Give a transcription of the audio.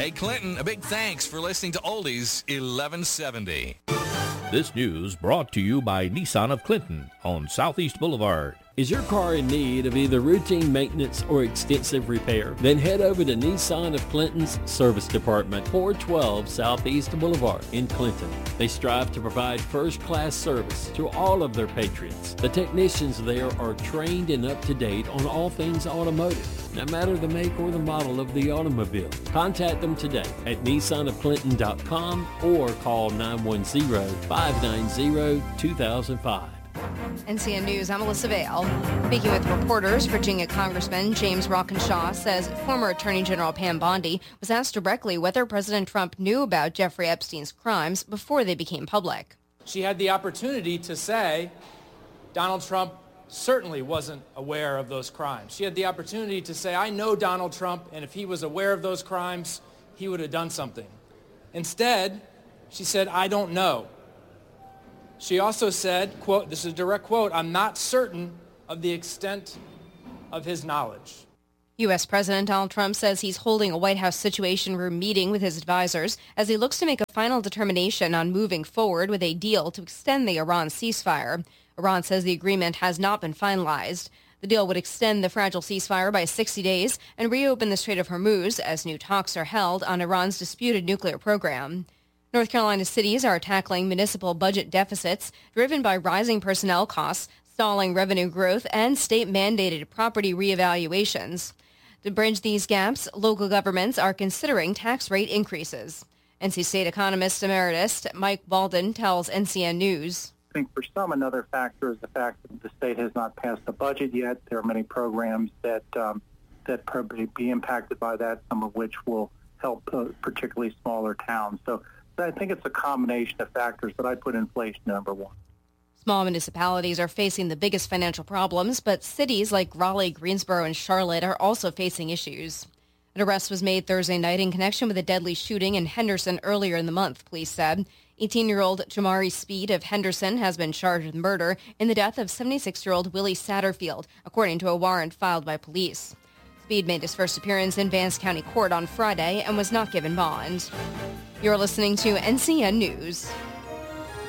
Hey, Clinton, a big thanks for listening to Oldies 1170. This news brought to you by Nissan of Clinton on Southeast Boulevard. Is your car in need of either routine maintenance or extensive repair? Then head over to Nissan of Clinton's Service Department, 412 Southeast Boulevard in Clinton. They strive to provide first-class service to all of their patrons. The technicians there are trained and up to date on all things automotive, no matter the make or the model of the automobile. Contact them today at nissanofclinton.com or call 910-590-2005. NCN News, I'm Alyssa Vale. Speaking with reporters, Virginia Congressman James Rockenshaw says former Attorney General Pam Bondi was asked directly whether President Trump knew about Jeffrey Epstein's crimes before they became public. She had the opportunity to say Donald Trump certainly wasn't aware of those crimes. She had the opportunity to say, I know Donald Trump, and if he was aware of those crimes, he would have done something. Instead, she said, I don't know. She also said, quote, this is a direct quote, I'm not certain of the extent of his knowledge. U.S. President Donald Trump says he's holding a White House Situation Room meeting with his advisors as he looks to make a final determination on moving forward with a deal to extend the Iran ceasefire. Iran says the agreement has not been finalized. The deal would extend the fragile ceasefire by 60 days and reopen the Strait of Hormuz as new talks are held on Iran's disputed nuclear program. North Carolina cities are tackling municipal budget deficits driven by rising personnel costs, stalling revenue growth, and state-mandated property reevaluations. To bridge these gaps, local governments are considering tax rate increases. NC State economist emeritus Mike Baldwin tells NCN News. I think for some, another factor is the fact that the state has not passed the budget yet. There are many programs that probably be impacted by that, some of which will help particularly smaller towns. So I think it's a combination of factors, but I put inflation number one. Small municipalities are facing the biggest financial problems, but cities like Raleigh, Greensboro, and Charlotte are also facing issues. An arrest was made Thursday night in connection with a deadly shooting in Henderson earlier in the month, police said. 18-year-old Jamari Speed of Henderson has been charged with murder in the death of 76-year-old Willie Satterfield, according to a warrant filed by police. Speed made his first appearance in Vance County Court on Friday and was not given bond. You're listening to NCN News.